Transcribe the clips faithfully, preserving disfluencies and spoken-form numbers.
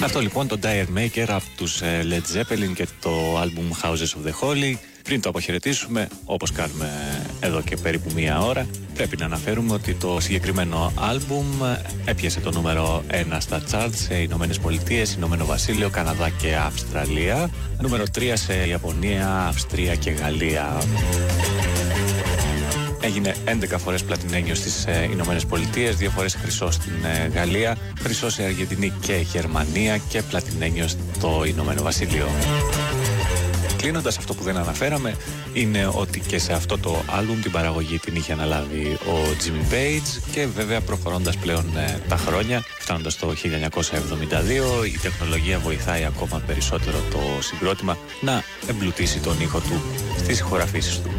Αυτό λοιπόν το Dire Maker από τους Led Zeppelin και το album Houses of the Holy. Πριν το αποχαιρετήσουμε, όπως κάνουμε εδώ και περίπου μία ώρα, πρέπει να αναφέρουμε ότι το συγκεκριμένο άλμπουμ έπιασε το νούμερο ένα στα charts σε Ηνωμένες Πολιτείες, Ηνωμένο Βασίλειο, Καναδά και Αυστραλία. Νούμερο τρία σε Ιαπωνία, Αυστρία και Γαλλία. Έγινε έντεκα φορές πλατινένιο στις ε, Ηνωμένες Πολιτείες, δύο φορές χρυσό στην ε, Γαλλία, χρυσό σε Αργεντινή και Γερμανία και πλατινένιο στο Ηνωμένο Βασίλειο. Κλείνοντας, αυτό που δεν αναφέραμε είναι ότι και σε αυτό το άλμπουμ την παραγωγή την είχε αναλάβει ο Jimmy Page και βέβαια προχωρώντας πλέον ε, τα χρόνια, φτάνοντας το χίλια εννιακόσια εβδομήντα δύο, η τεχνολογία βοηθάει ακόμα περισσότερο το συγκρότημα να εμπλουτίσει τον ήχο του στις ηχογραφήσεις του.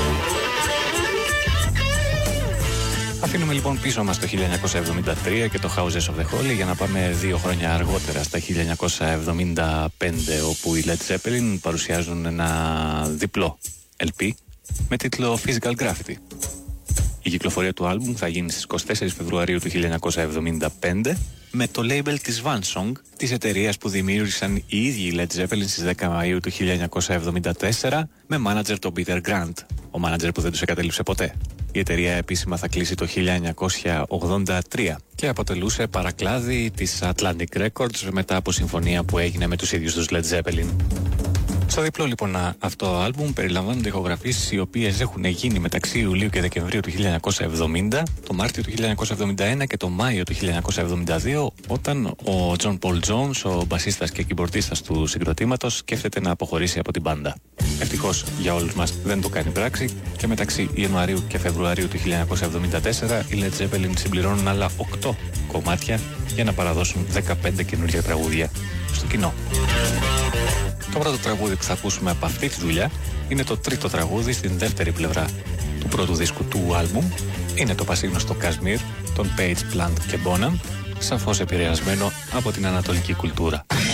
Αφήνουμε λοιπόν πίσω μας το χίλια εννιακόσια εβδομήντα τρία και το Houses of the Holy για να πάμε δύο χρόνια αργότερα στα χίλια εννιακόσια εβδομήντα πέντε, όπου οι Led Zeppelin παρουσιάζουν ένα διπλό ελ πι με τίτλο Physical Graffiti. Η κυκλοφορία του άλμπουμ θα γίνει στις εικοστή τέταρτη Φεβρουαρίου του χίλια εννιακόσια εβδομήντα πέντε με το label της Vansong, της εταιρείας που δημιούργησαν οι ίδιοι οι Led Zeppelin στις δέκα Μαΐου του χίλια εννιακόσια εβδομήντα τέσσερα με μάνατζερ τον Peter Grant, ο μάνατζερ που δεν τους εγκατέλειψε ποτέ. Η εταιρεία επίσημα θα κλείσει το χίλια εννιακόσια ογδόντα τρία και αποτελούσε παρακλάδι της Atlantic Records μετά από συμφωνία που έγινε με τους ίδιους τους Led Zeppelin. Στο διπλό λοιπόν αυτό άλμπουμ περιλαμβάνονται ηχογραφήσεις οι οποίες έχουν γίνει μεταξύ Ιουλίου και Δεκεμβρίου του χίλια εννιακόσια εβδομήντα, το Μάρτιο του χίλια εννιακόσια εβδομήντα ένα και το Μάιο του χίλια εννιακόσια εβδομήντα δύο, όταν ο John Paul Jones, ο μπασίστας και κιμπορδίστας του συγκροτήματος, σκέφτεται να αποχωρήσει από την μπάντα. Ευτυχώς για όλους μας δεν το κάνει πράξη και μεταξύ Ιανουαρίου και Φεβρουαρίου του χίλια εννιακόσια εβδομήντα τέσσερα οι Led Zeppelin συμπληρώνουν άλλα οκτώ κομμάτια για να παραδώσουν δεκαπέντε καινούργια τραγούδια στο κοινό. Το πρώτο τραγούδι που θα ακούσουμε από αυτή τη δουλειά είναι το τρίτο τραγούδι στην δεύτερη πλευρά του πρώτου δίσκου του άλμπουμ. Είναι το πασίγνωστο Kashmir των Page, Plant και Bonham, σαφώς επηρεασμένο από την ανατολική κουλτούρα.